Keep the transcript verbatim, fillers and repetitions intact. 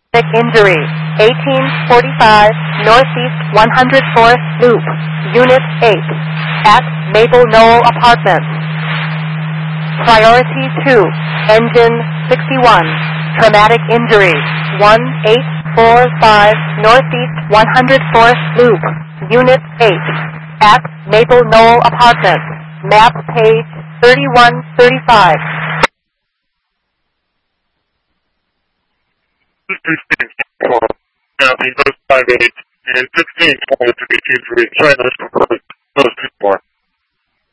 Injury, eighteen forty-five Northeast one hundred fourth Loop, Unit eight, at Maple Knoll Apartments. Priority two, Engine sixty-one, Traumatic Injury, one eight four five Northeast one hundred fourth Loop, Unit eight, at Maple Knoll Apartments, map page thirty-one thirty-five. County, those five eight and sixteen twenty-three, three, try those, those two more.